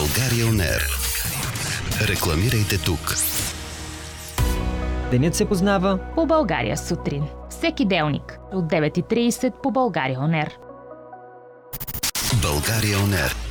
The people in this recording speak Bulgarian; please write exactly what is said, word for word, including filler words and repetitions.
България Он Ер. Рекламирайте тук. Денят се познава по България сутрин. Всеки делник от девет и трийсет по България Он Ер. България Он Ер.